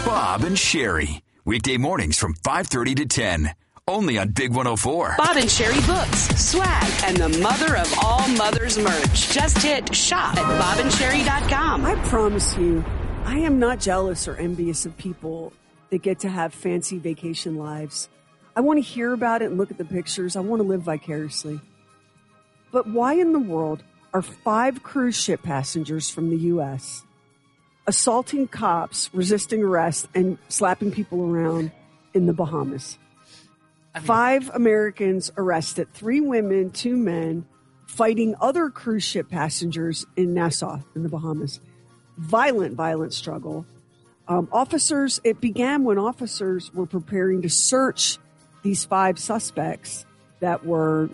Bob and Sherry. Weekday mornings from 5:30 to 10. Only on Big 104. Bob and Sherry books, swag, and the mother of all mothers merch. Just hit shop at bobandsherry.com. I promise you, I am not jealous or envious of people that get to have fancy vacation lives. I want to hear about it and look at the pictures. I want to live vicariously. But why in the world are 5 cruise ship passengers from the U.S. assaulting cops, resisting arrest, and slapping people around in the Bahamas? 5 Americans arrested, 3 women, 2 men, fighting other cruise ship passengers in Nassau in the Bahamas. Violent struggle. It began when officers were preparing to search these 5 suspects that were,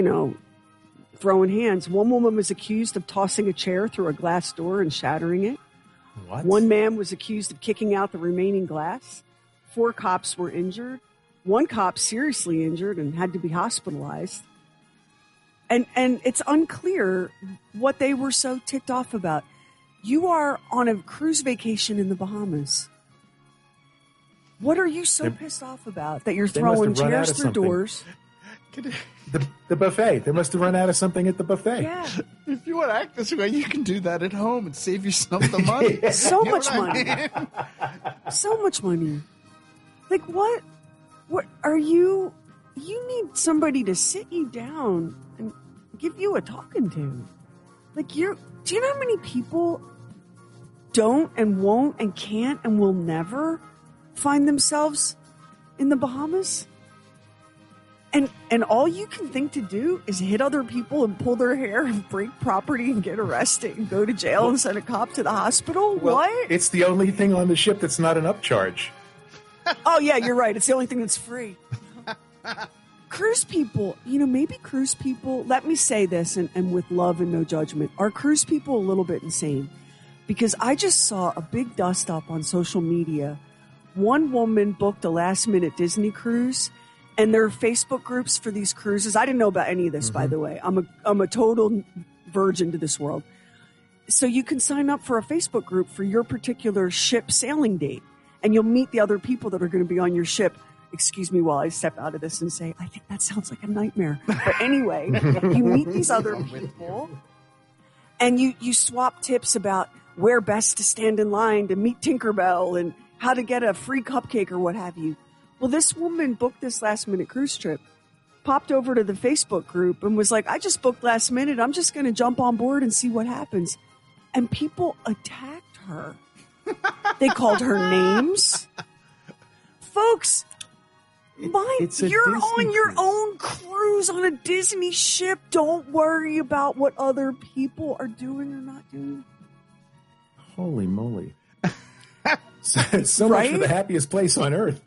throwing hands. One woman was accused of tossing a chair through a glass door and shattering it. What? One man was accused of kicking out the remaining glass. 4 cops were injured. 1 cop seriously injured and had to be hospitalized. And it's unclear what they were so ticked off about. You are on a cruise vacation in the Bahamas. What are you so pissed off about that you're throwing chairs through doors? The buffet. They must have run out of something at the buffet. Yeah. If you want to act this way, you can do that at home and save yourself the money. So much money. So much money. Like, what are you? You need somebody to sit you down and give you a talking to. Like, do you know how many people don't and won't and can't and will never find themselves in the Bahamas? And all you can think to do is hit other people and pull their hair and break property and get arrested and go to jail and send a cop to the hospital? Well, what? It's the only thing on the ship that's not an upcharge. Oh, yeah, you're right. It's the only thing that's free. Cruise people, maybe cruise people, let me say this and with love and no judgment, are cruise people a little bit insane? Because I just saw a big dust up on social media. One woman booked a last-minute Disney cruise, and there are Facebook groups for these cruises. I didn't know about any of this, by the way. I'm a total virgin to this world. So you can sign up for a Facebook group for your particular ship sailing date, and you'll meet the other people that are going to be on your ship. Excuse me while I step out of this and say, I think that sounds like a nightmare. But anyway, you meet these other people, and you swap tips about where best to stand in line to meet Tinkerbell and how to get a free cupcake or what have you. Well, this woman booked this last-minute cruise trip, popped over to the Facebook group, and was like, I just booked last minute. I'm just going to jump on board and see what happens. And people attacked her. They called her names. Folks, you're on your own cruise on a Disney ship. Don't worry about what other people are doing or not doing. Holy moly. So much for the happiest place on earth.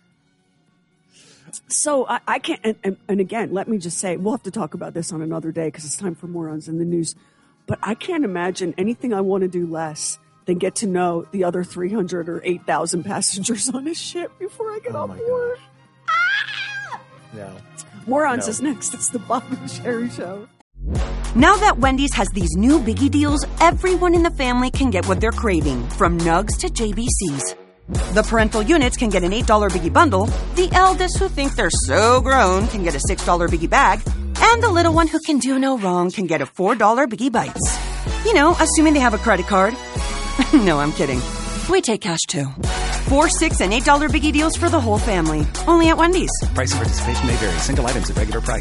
So I can't, and again, let me just say, we'll have to talk about this on another day because it's time for Morons in the News. But I can't imagine anything I want to do less than get to know the other 300 or 8,000 passengers on a ship before I get on board. Ah! No. Morons is next. It's the Bob and Sherry Show. Now that Wendy's has these new biggie deals, everyone in the family can get what they're craving, from Nugs to JBCs. The parental units can get an $8 Biggie Bundle, the eldest who think they're so grown can get a $6 Biggie Bag, and the little one who can do no wrong can get a $4 Biggie Bites. Assuming they have a credit card. No, I'm kidding. We take cash too. 4, $6, and $8 Biggie deals for the whole family. Only at Wendy's. Price and participation may vary. Single items at regular price.